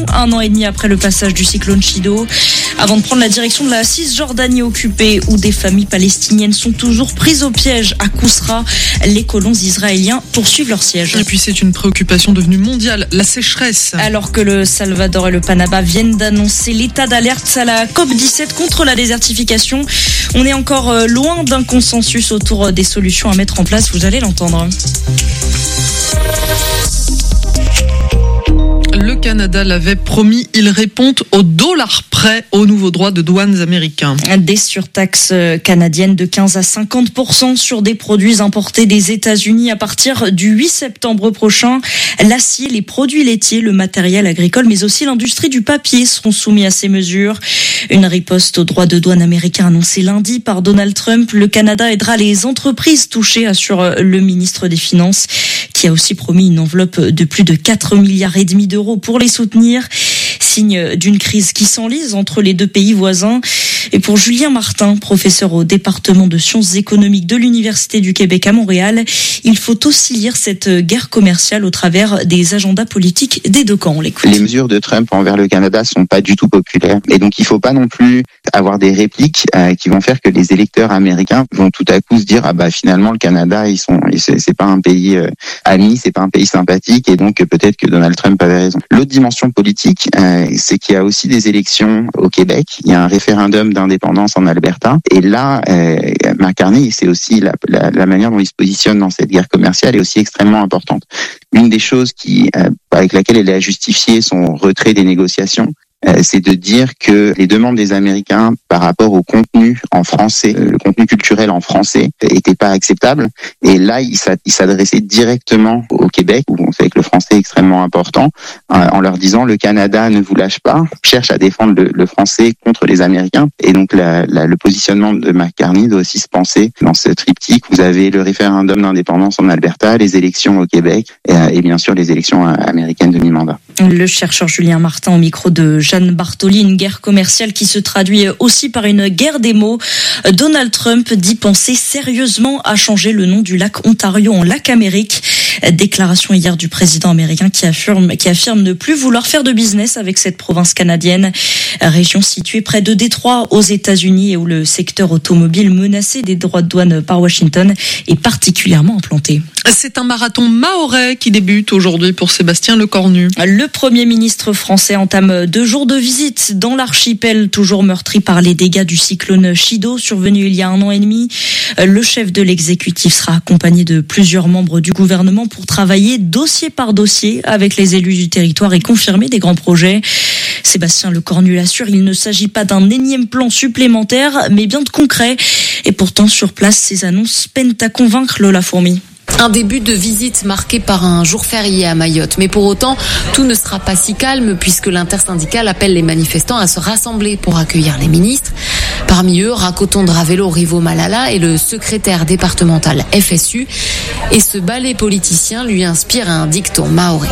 un an et demi après le passage du cyclone Chido, avant de prendre la direction de la Cisjordanie occupée, où des familles palestiniennes sont toujours prises au piège à Kousra. Les colons israéliens poursuivent leur siège. Et puis c'est une préoccupation devenue mondiale, la sécheresse. Alors que le Salvador et le Panama viennent d'annoncer l'état d'alerte à la COP17 contre la désertification, on est encore loin d'un consensus autour des solutions à mettre en place, vous allez l'entendre. Le Canada l'avait promis, il répond au dollar près aux nouveaux droits de douane américains. Des surtaxes canadiennes de 15 à 50% sur des produits importés des États-Unis à partir du 8 septembre prochain. L'acier, les produits laitiers, le matériel agricole, mais aussi l'industrie du papier seront soumis à ces mesures. Une riposte aux droits de douane américains annoncée lundi par Donald Trump. Le Canada aidera les entreprises touchées, assure le ministre des Finances, qui a aussi promis une enveloppe de plus de 4,5 milliards d'euros pour les soutenir. Signe d'une crise qui s'enlise entre les deux pays voisins. Et pour Julien Martin, professeur au département de sciences économiques de l'Université du Québec à Montréal, il faut aussi lire cette guerre commerciale au travers des agendas politiques des deux camps. On l'écoute. Les mesures de Trump envers le Canada sont pas du tout populaires. Et donc il faut pas non plus avoir des répliques qui vont faire que les électeurs américains vont tout à coup se dire finalement le Canada c'est pas un pays ami, c'est pas un pays sympathique, et donc peut-être que Donald Trump avait raison. L'autre dimension politique, c'est qu'il y a aussi des élections au Québec. Il y a un référendum d'indépendance en Alberta, et là Mark Carney, c'est aussi la manière dont il se positionne dans cette guerre commerciale est aussi extrêmement importante. Une des choses avec laquelle elle a justifié son retrait des négociations, c'est de dire que les demandes des Américains par rapport au contenu en français, le contenu culturel en français, était pas acceptable. Et là, il s'adressait directement au Québec, où on sait que le français est extrêmement important, en leur disant le Canada ne vous lâche pas, cherche à défendre le français contre les Américains. Et donc le positionnement de McCartney doit aussi se penser dans ce triptyque. Vous avez le référendum d'indépendance en Alberta, les élections au Québec et bien sûr les élections américaines de mi-mandat. Le chercheur Julien Martin au micro de Jeanne Bartoli, une guerre commerciale qui se traduit aussi par une guerre des mots. Donald Trump dit penser sérieusement à changer le nom du lac Ontario en lac Amérique. Déclaration hier du président américain qui affirme ne plus vouloir faire de business avec cette province canadienne, région située près de Détroit aux États-Unis et où le secteur automobile menacé des droits de douane par Washington est particulièrement implanté. C'est un marathon mahorais qui débute aujourd'hui pour Sébastien Lecornu. Le Premier ministre français entame 2 jours de visite dans l'archipel, toujours meurtri par les dégâts du cyclone Chido survenu il y a 1 an et demi. Le chef de l'exécutif sera accompagné de plusieurs membres du gouvernement pour travailler dossier par dossier avec les élus du territoire et confirmer des grands projets. Sébastien Lecornu l'assure, il ne s'agit pas d'un énième plan supplémentaire, mais bien de concret. Et pourtant, sur place, ces annonces peinent à convaincre Lola Fourmi. Un début de visite marqué par un jour férié à Mayotte. Mais pour autant, tout ne sera pas si calme puisque l'intersyndicale appelle les manifestants à se rassembler pour accueillir les ministres. Parmi eux, Rakoton Dravelo Rivo Malala est le secrétaire départemental FSU. Et ce ballet politicien lui inspire un dicton maoré.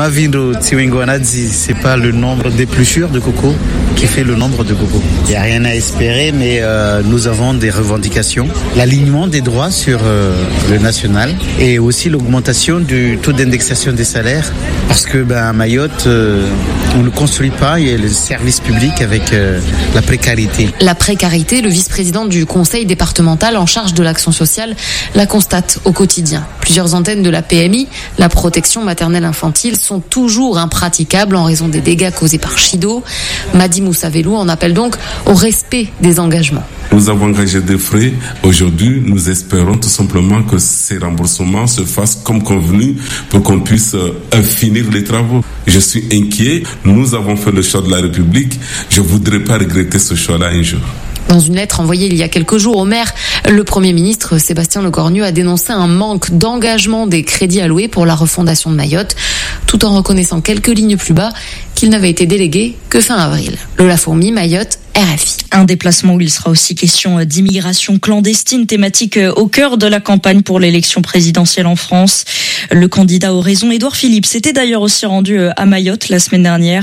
C'est pas le nombre d'épluchures de coco qui fait le nombre de coco. Il n'y a rien à espérer, mais nous avons des revendications. L'alignement des droits sur le national et aussi l'augmentation du taux d'indexation des salaires. Parce que à Mayotte, on ne construit pas, il y a le service public avec la précarité. La précarité, le vice-président du conseil départemental en charge de l'action sociale la constate au quotidien. Plusieurs antennes de la PMI, la protection maternelle infantile, sont toujours impraticables en raison des dégâts causés par Chido. Madi Moussavelou en appelle donc au respect des engagements. Nous avons engagé des frais. Aujourd'hui, nous espérons tout simplement que ces remboursements se fassent comme convenu pour qu'on puisse finir les travaux. Je suis inquiet. Nous avons fait le choix de la République. Je ne voudrais pas regretter ce choix-là un jour. Dans une lettre envoyée il y a quelques jours au maire, le Premier ministre Sébastien Lecornu a dénoncé un manque d'engagement des crédits alloués pour la refondation de Mayotte, tout en reconnaissant quelques lignes plus bas qu'il n'avait été délégué que fin avril. Lola Fourmi, Mayotte, RFI. Un déplacement où il sera aussi question d'immigration clandestine, thématique au cœur de la campagne pour l'élection présidentielle en France. Le candidat aux raisons, Édouard Philippe, s'était d'ailleurs aussi rendu à Mayotte la semaine dernière.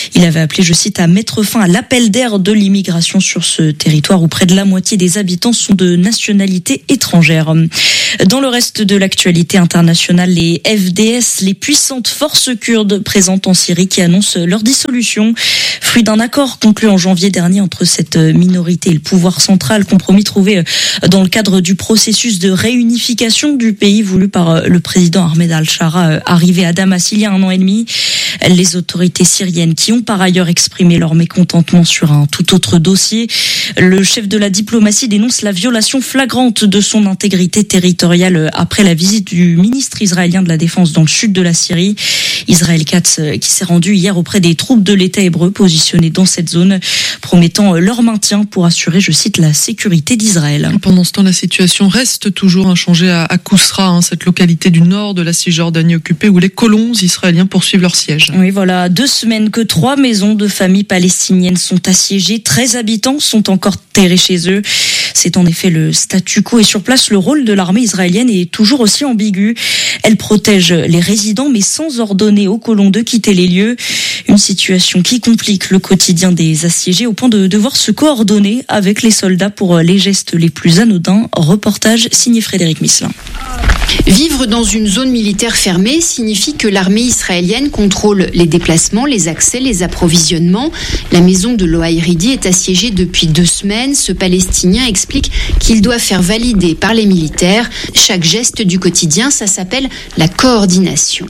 Il avait appelé, je cite, à mettre fin à l'appel d'air de l'immigration sur ce territoire où près de la moitié des habitants sont de nationalité étrangère. Dans le reste de l'actualité internationale, les FDS, les puissantes forces kurdes présentes en Syrie qui annoncent leur dissolution, fruit d'un accord conclu en janvier dernier entre cette minorité et le pouvoir central, compromis trouvé dans le cadre du processus de réunification du pays voulu par le président Ahmed al-Shara, arrivé à Damas il y a 1 an et demi. Les autorités syriennes qui ont par ailleurs exprimé leur mécontentement sur un tout autre dossier. Le chef de la diplomatie dénonce la violation flagrante de son intégrité territoriale après la visite du ministre israélien de la Défense dans le sud de la Syrie. Israël Katz qui s'est rendu hier auprès des troupes de l'État hébreu positionnées dans cette zone, promettant leur maintien pour assurer, je cite, la sécurité d'Israël. Pendant ce temps, la situation reste toujours inchangée à Kousra, cette localité du nord de la Cisjordanie occupée où les colons israéliens poursuivent leur siège. Oui, voilà, 2 semaines que 3 maisons de familles palestiniennes sont assiégées. 13 habitants sont encore terrés chez eux. C'est en effet le statu quo. Et sur place, le rôle de l'armée israélienne est toujours aussi ambigu. Elle protège les résidents, mais sans ordonner aux colons de quitter les lieux. Une situation qui complique le quotidien des assiégés au point de devoir se coordonner avec les soldats pour les gestes les plus anodins. Reportage signé Frédéric Misselin. Vivre dans une zone militaire fermée signifie que l'armée israélienne contrôle les déplacements, les accès, les approvisionnements. La maison de Lohaïridi est assiégée depuis 2 semaines. Ce Palestinien explique qu'il doit faire valider par les militaires chaque geste du quotidien. Ça s'appelle la coordination.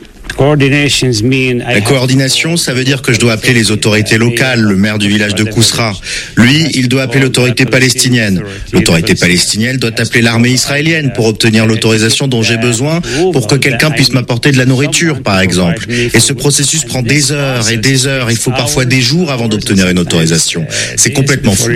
La coordination, ça veut dire que je dois appeler les autorités locales, le maire du village de Kousra. Lui, il doit appeler l'autorité palestinienne. L'autorité palestinienne doit appeler l'armée israélienne pour obtenir l'autorisation dont j'ai besoin pour que quelqu'un puisse m'apporter de la nourriture, par exemple. Et ce processus prend des heures et des heures. Il faut parfois des jours avant d'obtenir une autorisation. C'est complètement fou.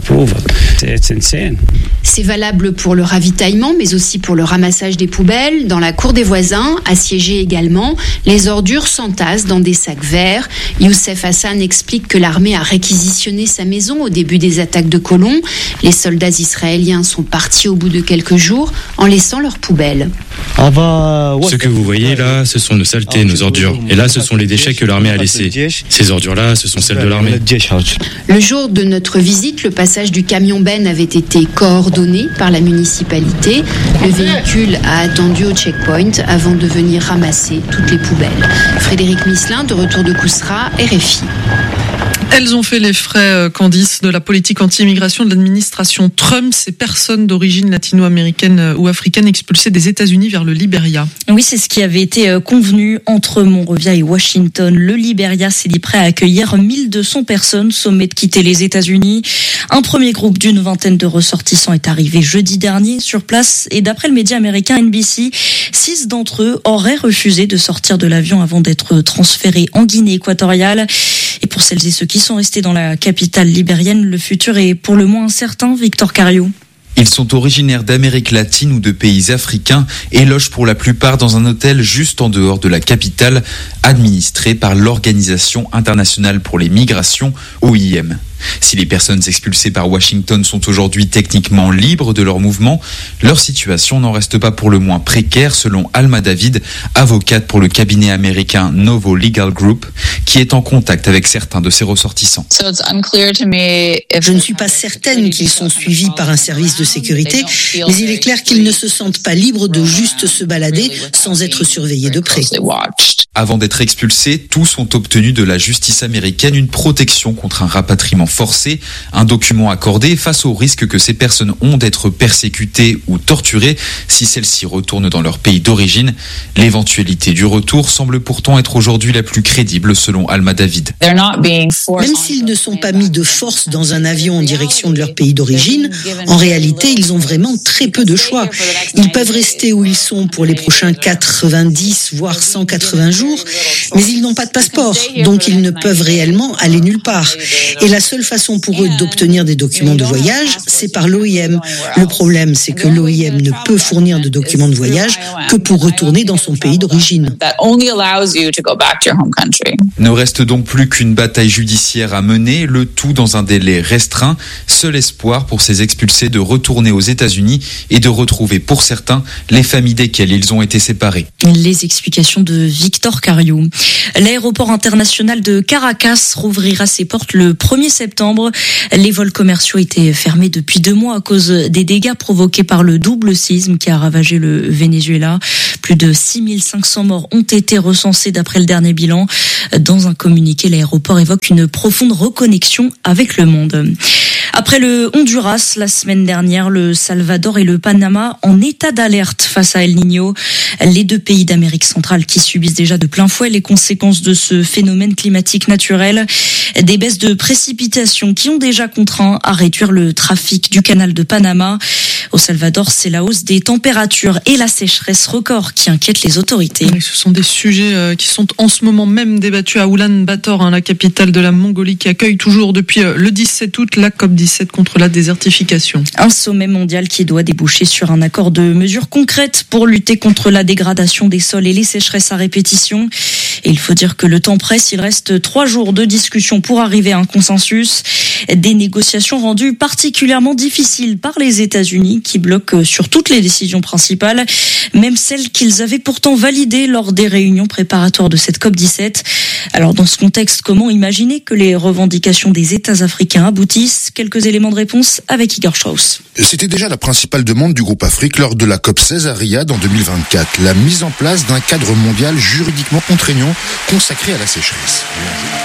C'est valable pour le ravitaillement, mais aussi pour le ramassage des poubelles. Dans la cour des voisins, assiégée également, les ordures s'entassent dans des sacs verts. Youssef Hassan explique que l'armée a réquisitionné sa maison au début des attaques de colons. Les soldats israéliens sont partis au bout de quelques jours en laissant leurs poubelles. Ce que vous voyez là, ce sont nos saletés, nos ordures. Et là, ce sont les déchets que l'armée a laissés. Ces ordures-là, ce sont celles de l'armée. Le jour de notre visite, le passage du camion Ben avait été coordonné par la municipalité. Le véhicule a attendu au checkpoint avant de venir ramasser toutes les poubelles. Frédéric Misselin, de retour de Kousra, RFI. Elles ont fait les frais, Candice, de la politique anti-immigration de l'administration Trump. Ces personnes d'origine latino-américaine ou africaine expulsées des États-Unis vers le Libéria. Oui, c'est ce qui avait été convenu entre Monrovia et Washington. Le Libéria s'est dit prêt à accueillir 1200 personnes sommées de quitter les États-Unis. Un premier groupe d'une vingtaine de ressortissants est arrivé jeudi dernier sur place et d'après le média américain NBC, 6 d'entre eux auraient refusé de sortir de l'avion avant d'être transférés en Guinée équatoriale. Et pour celles et ceux qui sont restés dans la capitale libérienne, le futur est pour le moins incertain. Victor Cario. Ils sont originaires d'Amérique latine ou de pays africains et logent pour la plupart dans un hôtel juste en dehors de la capitale, administré par l'Organisation internationale pour les migrations, OIM. Si les personnes expulsées par Washington sont aujourd'hui techniquement libres de leur mouvement, leur situation n'en reste pas pour le moins précaire, selon Alma David, avocate pour le cabinet américain Novo Legal Group, qui est en contact avec certains de ses ressortissants. Je ne suis pas certaine qu'ils sont suivis par un service de sécurité, mais il est clair qu'ils ne se sentent pas libres de juste se balader sans être surveillés de près. Avant d'être expulsés, tous ont obtenu de la justice américaine une protection contre un rapatriement forcé, un document accordé face au risque que ces personnes ont d'être persécutées ou torturées si celles-ci retournent dans leur pays d'origine. L'éventualité du retour semble pourtant être aujourd'hui la plus crédible selon Alma David. Même s'ils ne sont pas mis de force dans un avion en direction de leur pays d'origine, en réalité, ils ont vraiment très peu de choix. Ils peuvent rester où ils sont pour les prochains 90 voire 180 jours, mais ils n'ont pas de passeport, donc ils ne peuvent réellement aller nulle part. Et la seule seule façon pour eux d'obtenir des documents de voyage, c'est par l'OIM. Le problème, c'est que l'OIM ne peut fournir de documents de voyage que pour retourner dans son pays d'origine. Ne reste donc plus qu'une bataille judiciaire à mener, le tout dans un délai restreint. Seul espoir pour ces expulsés de retourner aux États-Unis et de retrouver pour certains les familles desquelles ils ont été séparés. Les explications de Victor Cariou. L'aéroport international de Caracas rouvrira ses portes le 1er septembre. Les vols commerciaux étaient fermés depuis 2 mois à cause des dégâts provoqués par le double séisme qui a ravagé le Venezuela. Plus de 6500 morts ont été recensés d'après le dernier bilan. Dans un communiqué, l'aéroport évoque une profonde reconnexion avec le monde. Après le Honduras, la semaine dernière, le Salvador et le Panama en état d'alerte face à El Niño. Les 2 pays d'Amérique centrale qui subissent déjà de plein fouet les conséquences de ce phénomène climatique naturel. Des baisses de précipitations qui ont déjà contraint à réduire le trafic du canal de Panama. Au Salvador, c'est la hausse des températures et la sécheresse record qui inquiètent les autorités. Oui, ce sont des sujets qui sont en ce moment même débattus à Oulan-Bator, la capitale de la Mongolie, qui accueille toujours depuis le 17 août la COP17 contre la désertification. Un sommet mondial qui doit déboucher sur un accord de mesures concrètes pour lutter contre la dégradation des sols et les sécheresses à répétition. Et il faut dire que le temps presse, il reste 3 jours de discussion pour arriver à un consensus. Des négociations rendues particulièrement difficiles par les États-Unis qui bloquent sur toutes les décisions principales, même celles qu'ils avaient pourtant validées lors des réunions préparatoires de cette COP17. Alors dans ce contexte, comment imaginer que les revendications des États africains aboutissent? Quelques éléments de réponse avec Igor Strauss. C'était déjà la principale demande du groupe Afrique lors de la COP16 à Riyad en 2024, la mise en place d'un cadre mondial juridiquement contraignant consacré à la sécheresse.